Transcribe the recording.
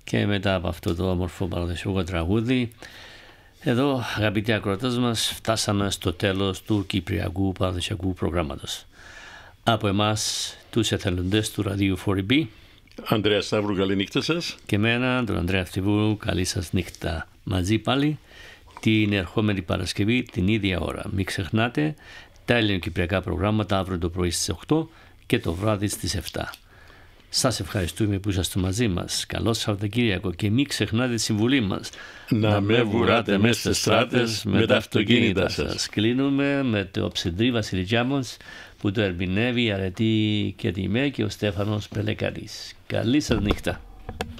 Και μετά από αυτό το όμορφο παραδοσιακό τραγούδι, εδώ αγαπητοί ακροατές μας, φτάσαμε στο τέλος του Κυπριακού παραδοσιακού προγράμματος. Από εμάς τους εθελοντές του ραδιού 4B, Ανδρέα Σταύρου, καλή νύχτα σας. Και εμένα, τον Ανδρέα Φτιβού, καλή σας νύχτα. Μαζί πάλι την ερχόμενη Παρασκευή την ίδια ώρα. Μην ξεχνάτε τα ελληνοκυπριακά προγράμματα αύριο το πρωί στις 8 και το βράδυ στις 7. Σας ευχαριστούμε που είσαστε μαζί μας. Καλό Σαββατοκύριακο και μην ξεχνάτε τη συμβουλή μας. Να με βουράτε μέσα στις στράτες με τα αυτοκίνητα σας. Κλείνουμε με το Ψεντρή Βασιλικιάμος που το ερμηνεύει η Αρετή Κετημέ και ο Στέφανος Πελεκαρής. Καλή σας νύχτα.